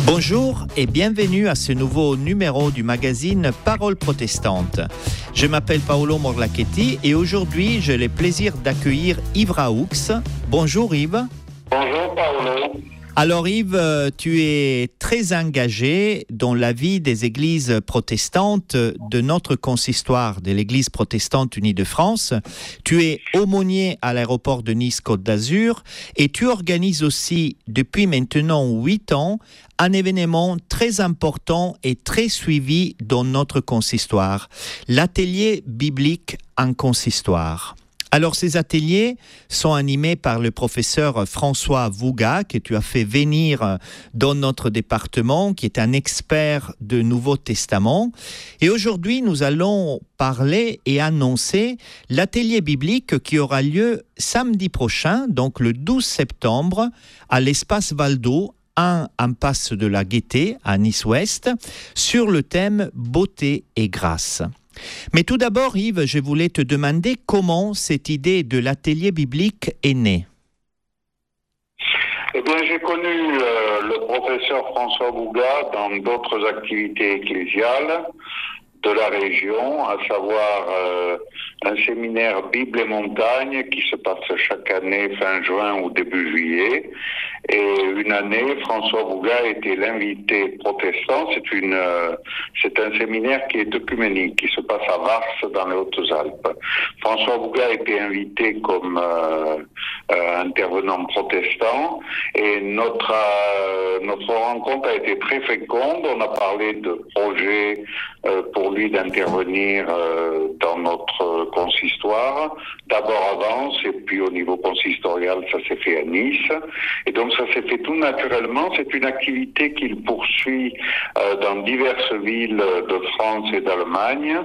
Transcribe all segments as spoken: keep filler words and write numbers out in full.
Bonjour et bienvenue à ce nouveau numéro du magazine Parole protestante. Je m'appelle Paolo Morlachetti et aujourd'hui j'ai le plaisir d'accueillir Yves Raoux. Bonjour Yves. Bonjour Paolo. Alors Yves, tu es très engagé dans la vie des églises protestantes de notre consistoire, de l'Église protestante unie de France. Tu es aumônier à l'aéroport de Nice-Côte d'Azur et tu organises aussi depuis maintenant huit ans un événement très important et très suivi dans notre consistoire, l'atelier biblique en consistoire. Alors, ces ateliers sont animés par le professeur François Vouga, que tu as fait venir dans notre département, qui est un expert de Nouveau Testament. Et aujourd'hui, nous allons parler et annoncer l'atelier biblique qui aura lieu samedi prochain, donc le douze septembre, à l'espace Valdo, un impasse de la Gaîté, à Nice-Ouest, sur le thème « Beauté et grâce ». Mais tout d'abord, Yves, je voulais te demander comment cette idée de l'atelier biblique est née. Eh bien, j'ai connu euh, le professeur François Vouga dans d'autres activités ecclésiales de la région, à savoir euh, un séminaire Bible et montagne qui se passe chaque année fin juin ou début juillet. Et une année, François Vouga était l'invité protestant. C'est une, euh, c'est un séminaire qui est œcuménique, qui se passe à Vars dans les Hautes-Alpes. François Vouga a été invité comme euh, euh, intervenant protestant et notre euh, notre rencontre a été très féconde. On a parlé de projets euh, pour lui d'intervenir euh, dans notre consistoire. D'abord à Vence et puis au niveau consistorial, ça s'est fait à Nice. Et donc ça s'est fait tout naturellement. C'est une activité qu'il poursuit euh, dans diverses villes de France et d'Allemagne,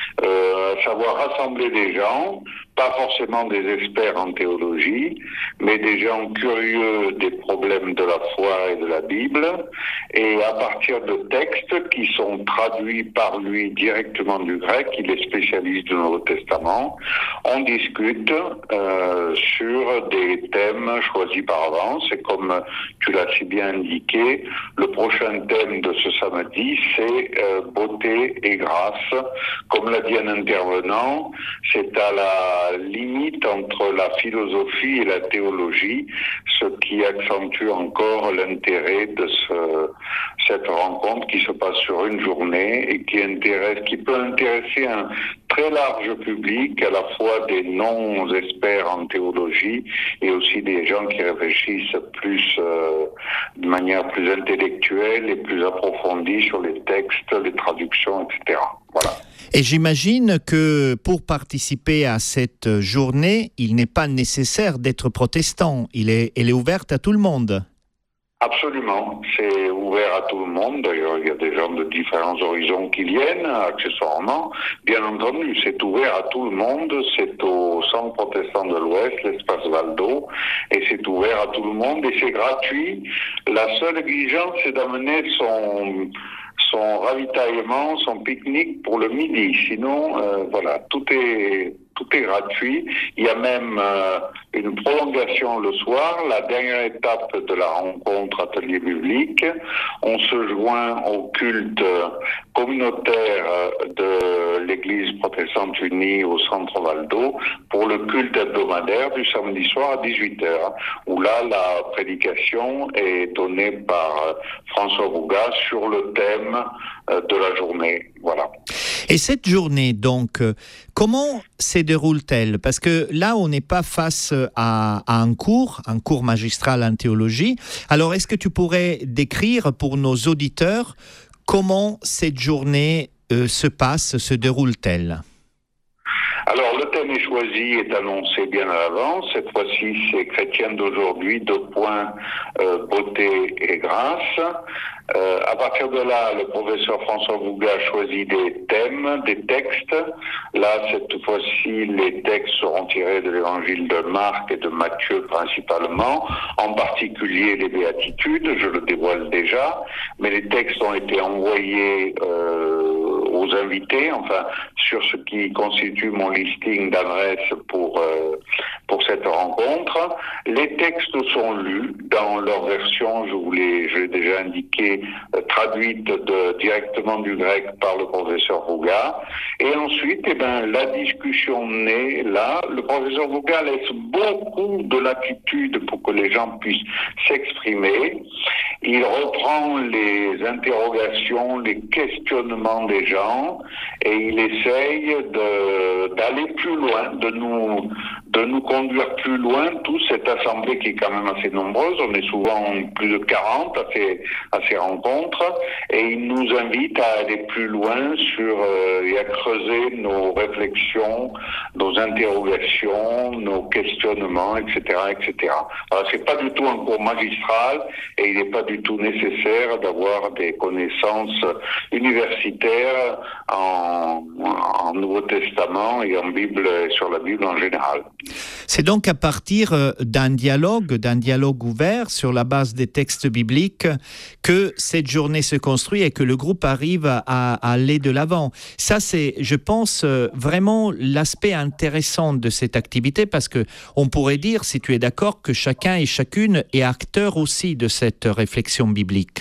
euh, à savoir rassembler des gens, pas forcément des experts en théologie, mais des gens curieux des problèmes de la foi et de la Bible, et à partir de textes qui sont traduits par lui directement du grec, il est spécialiste du Nouveau Testament, on discute euh, sur des thèmes choisis par avance, et comme tu l'as si bien indiqué, le prochain thème de ce samedi, c'est euh, beauté et grâce. Comme l'a dit un intervenant, c'est à la limite entre la philosophie et la théologie, ce qui accentue encore l'intérêt de ce, cette rencontre qui se passe sur une journée et qui intéresse, qui peut intéresser un très large public, à la fois des non-experts en théologie et aussi des gens qui réfléchissent plus euh, de manière plus intellectuelle et plus approfondie sur les textes, les traductions, et cetera. Voilà. Et j'imagine que pour participer à cette journée, il n'est pas nécessaire d'être protestant. Il est, elle est ouverte à tout le monde. Absolument, c'est ouvert à tout le monde. D'ailleurs, il y a des gens de différents horizons qui viennent, accessoirement. Bien entendu, c'est ouvert à tout le monde. C'est au Centre protestant de l'Ouest, l'espace Valdo, et c'est ouvert à tout le monde et c'est gratuit. La seule exigence, c'est d'amener son son ravitaillement, son pique-nique pour le midi. Sinon, euh, voilà, tout est tout est gratuit. Il y a même euh, une prolongation le soir, la dernière étape de la rencontre atelier biblique. On se joint au culte communautaire de l'Église protestante unie au Centre Valdo pour le culte hebdomadaire du samedi soir à dix-huit heures, où là, la prédication est donnée par François Vouga sur le thème de la journée. Voilà. Et cette journée, donc, comment se déroule-t-elle? Parce que là, on n'est pas face à, à un cours, un cours magistral en théologie. Alors, est-ce que tu pourrais décrire pour nos auditeurs comment cette journée euh, se passe, se déroule-t-elle? Alors, le thème est choisi, est annoncé bien à l'avance. Cette fois-ci, c'est Chrétien d'aujourd'hui, deux points, euh, beauté et grâce. Euh, à partir de là, le professeur François Vouga choisit des thèmes, des textes. Là, cette fois-ci, les textes seront tirés de l'évangile de Marc et de Matthieu principalement, en particulier les béatitudes, je le dévoile déjà, mais les textes ont été envoyés euh, aux invités, enfin sur ce qui constitue mon listing d'adresses pour euh, pour cette rencontre. Les textes sont lus dans leur version, je vous l'ai, je l'ai déjà indiqué, euh, traduite de, directement du grec par le professeur Vouga. Et ensuite, eh ben, la discussion naît là. Le professeur Vouga laisse beaucoup de latitude pour que les gens puissent s'exprimer. Il reprend les interrogations, les questionnements des gens et il essaye de, d'aller plus loin, de nous, de nous conduire plus loin, toute cette assemblée qui est quand même assez nombreuse. On est souvent plus de quarante à ces, à ces rencontres et il nous invite à aller plus loin sur, euh, et à creuser nos réflexions, nos interrogations, nos questionnements, et cetera, et cetera. Alors, c'est pas du tout un cours magistral et il n'est pas du tout nécessaire d'avoir des connaissances universitaires en, en Nouveau Testament et en Bible, sur la Bible en général. C'est donc à partir d'un dialogue, d'un dialogue ouvert sur la base des textes bibliques que cette journée se construit et que le groupe arrive à, à aller de l'avant. Ça, c'est, je pense, vraiment l'aspect intéressant de cette activité parce que on pourrait dire, si tu es d'accord, que chacun et chacune est acteur aussi de cette réflexion biblique.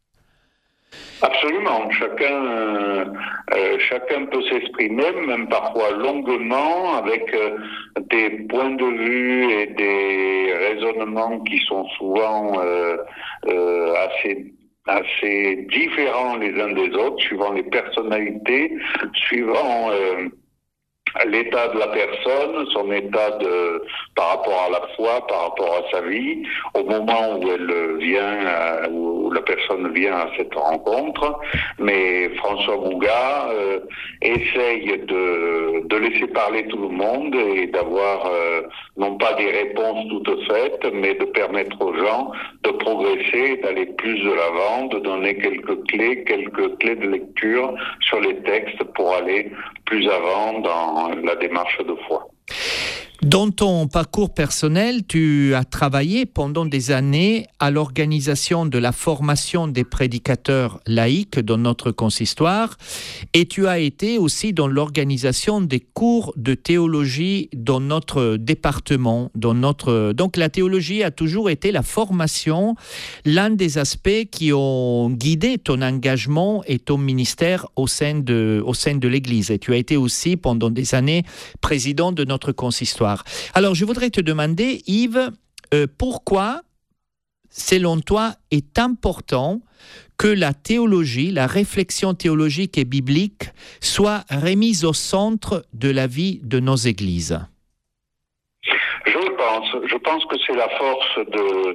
Absolument. Chacun, euh, euh, chacun peut s'exprimer, même parfois longuement, avec euh, des points de vue et des raisonnements qui sont souvent euh, euh, assez assez différents les uns des autres, suivant les personnalités, suivant euh, l'état de la personne, son état de, par rapport à la foi, par rapport à sa vie, au moment où elle vient, où la personne vient à cette rencontre. Mais François Vouga euh, essaye de, de laisser parler tout le monde et d'avoir euh, non pas des réponses toutes faites, mais de permettre aux gens de progresser, d'aller plus de l'avant, de donner quelques clés, quelques clés de lecture sur les textes pour aller plus avant dans la démarche de foi. Dans ton parcours personnel, tu as travaillé pendant des années à l'organisation de la formation des prédicateurs laïcs dans notre consistoire et tu as été aussi dans l'organisation des cours de théologie dans notre département. Dans notre... Donc la théologie a toujours été la formation, l'un des aspects qui ont guidé ton engagement et ton ministère au sein de, au sein de l'Église. Et tu as été aussi pendant des années président de notre consistoire. Alors, je voudrais te demander, Yves, euh, pourquoi, selon toi, est important que la théologie, la réflexion théologique et biblique soit remise au centre de la vie de nos églises? Je pense, je pense que c'est la force de,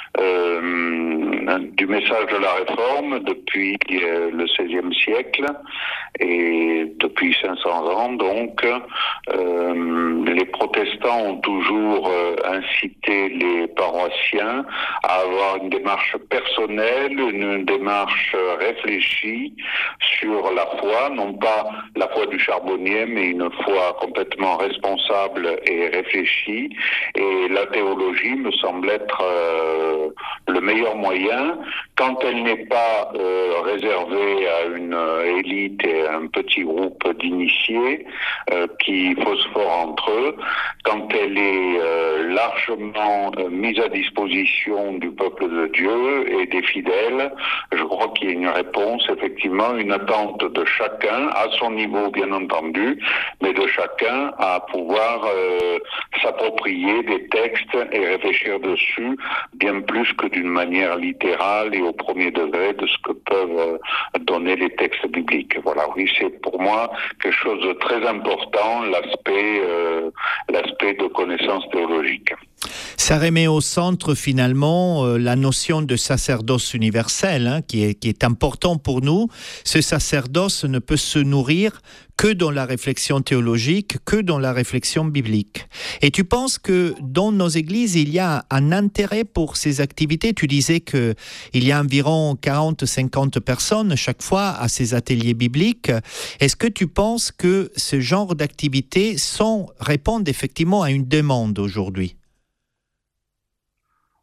euh, du message de la Réforme depuis euh, le seizième siècle et depuis cinq cents ans. Donc, euh, les protestants ont toujours euh, incité les paroissiens à avoir une démarche personnelle, une démarche réfléchie sur la foi, non pas la foi du charbonnier, mais une foi complètement responsable et réfléchie. Et la théologie me semble être euh, le meilleur moyen, quand elle n'est pas euh, réservée à une euh, élite et à un petit groupe d'initiés euh, qui phosphorent entre eux, quand elle est euh, largement euh, mise à disposition du peuple de Dieu et des fidèles. Je crois qu'il y a une réponse, effectivement, une attente de chacun, à son niveau bien entendu, mais de chacun à pouvoir euh, s'approprier des textes et réfléchir dessus bien plus que d'une manière littérale et au premier degré de ce que peuvent donner les textes bibliques. Voilà, oui, c'est pour moi quelque chose de très important, l'aspect, euh, l'aspect de connaissance théologique. Ça remet au centre finalement euh, la notion de sacerdoce universel, hein, qui est, qui est important pour nous. Ce sacerdoce ne peut se nourrir que dans la réflexion théologique, que dans la réflexion biblique. Et tu penses que dans nos églises, il y a un intérêt pour ces activités? Tu disais qu'il y a environ quarante à cinquante personnes chaque fois à ces ateliers bibliques. Est-ce que tu penses que ce genre d'activités sont, répondent effectivement à une demande aujourd'hui? Oui, je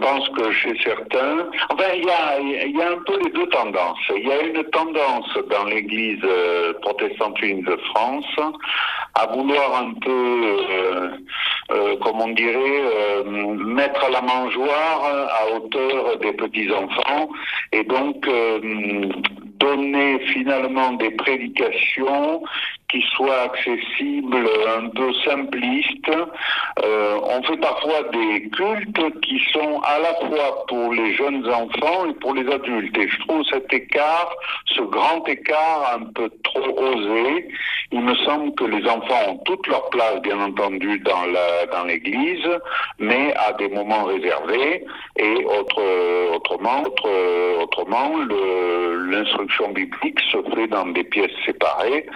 pense que chez certains, enfin, il y a, il y a un peu les deux tendances. Il y a une tendance dans l'Église euh, protestante unie de France à vouloir un peu, euh, euh, comme on dirait, euh, mettre la mangeoire à hauteur des petits-enfants et donc euh, donner finalement des prédications qui soient accessibles, un peu simplistes. Euh, on fait parfois des cultes qui sont à la fois pour les jeunes enfants et pour les adultes. Et je trouve cet écart, ce grand écart un peu trop osé. Il me semble que les enfants ont toute leur place, bien entendu, dans la, dans l'église, mais à des moments réservés. Et autre, autrement, autre, autrement, le, l'instruction biblique se fait dans des pièces séparées.